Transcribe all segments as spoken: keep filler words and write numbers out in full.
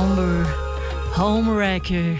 Bomber, Homewrecker.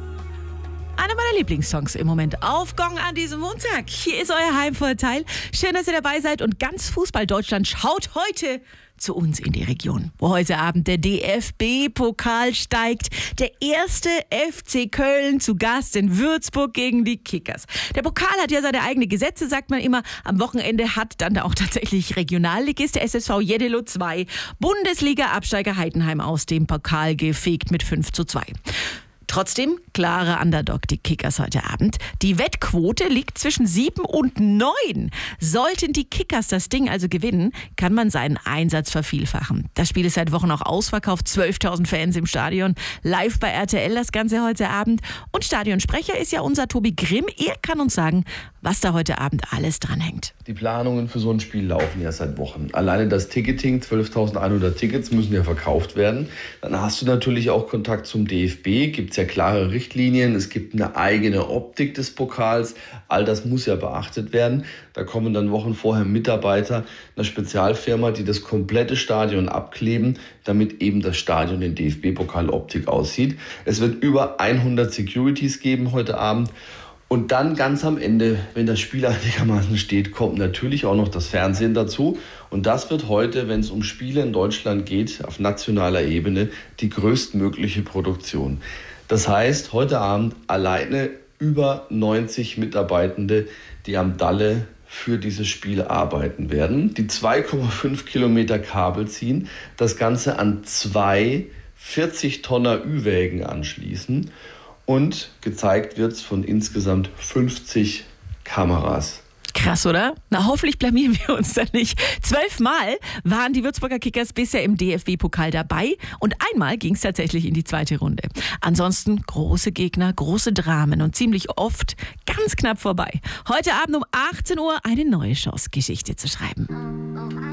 Einer meiner Lieblingssongs im Moment. Auf Gong an diesem Montag. Hier ist euer Heimvorteil. Schön, dass ihr dabei seid. Und ganz Fußball-Deutschland schaut heute zu uns in die Region, wo heute Abend der D F B-Pokal steigt. Der erste F C Köln zu Gast in Würzburg gegen die Kickers. Der Pokal hat ja seine eigenen Gesetze, sagt man immer. Am Wochenende hat dann auch tatsächlich Regionalligist der S S V Jeddelo zwei Bundesliga-Absteiger Heidenheim aus dem Pokal gefegt mit fünf zu zwei. Trotzdem, klarer Underdog, die Kickers heute Abend. Die Wettquote liegt zwischen sieben und neun. Sollten die Kickers das Ding also gewinnen, kann man seinen Einsatz vervielfachen. Das Spiel ist seit Wochen auch ausverkauft. zwölftausend Fans im Stadion. Live bei R T L das Ganze heute Abend. Und Stadionsprecher ist ja unser Tobi Grimm. Er kann uns sagen, was da heute Abend alles dranhängt. Die Planungen für so ein Spiel laufen ja seit Wochen. Alleine das Ticketing, zwölftausendeinhundert Tickets müssen ja verkauft werden. Dann hast du natürlich auch Kontakt zum D F B. Gibt es ja klare Richtlinien. Es gibt eine eigene Optik des Pokals. All das muss ja beachtet werden. Da kommen dann Wochen vorher Mitarbeiter einer Spezialfirma, die das komplette Stadion abkleben, damit eben das Stadion in D F B-Pokal-Optik aussieht. Es wird über hundert Securities geben heute Abend. Und dann ganz am Ende, wenn das Spiel einigermaßen steht, kommt natürlich auch noch das Fernsehen dazu. Und das wird heute, wenn es um Spiele in Deutschland geht, auf nationaler Ebene die größtmögliche Produktion. Das heißt, heute Abend alleine über neunzig Mitarbeitende, die am Dalle für dieses Spiel arbeiten werden, die zwei Komma fünf Kilometer Kabel ziehen, das Ganze an zwei vierzig Tonner Ü-Wägen anschließen. Und gezeigt wird es von insgesamt fünfzig Kameras. Krass, oder? Na, hoffentlich blamieren wir uns da nicht. Zwölfmal waren die Würzburger Kickers bisher im D F B-Pokal dabei und einmal ging es tatsächlich in die zweite Runde. Ansonsten große Gegner, große Dramen und ziemlich oft ganz knapp vorbei. Heute Abend um achtzehn Uhr eine neue Chance, Geschichte zu schreiben.